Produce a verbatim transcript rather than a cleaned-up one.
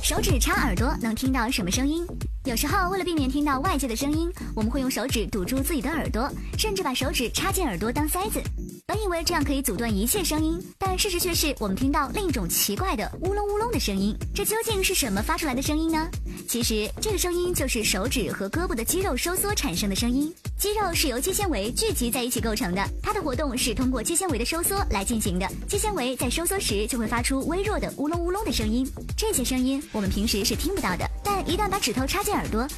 手指插耳朵能听到什么声音？有时候为了避免听到外界的声音，我们会用手指堵住自己的耳朵，甚至把手指插进耳朵当塞子。本以为这样可以阻断一切声音，但事实却是我们听到另一种奇怪的乌隆乌隆的声音。这究竟是什么发出来的声音呢？其实这个声音就是手指和胳膊的肌肉收缩产生的声音。肌肉是由肌纤维聚集在一起构成的，它的活动是通过肌纤维的收缩来进行的。肌纤维在收缩时就会发出微弱的乌隆乌隆的声音，这些声音我们平时是听不到的，但一旦把指头插进耳朵，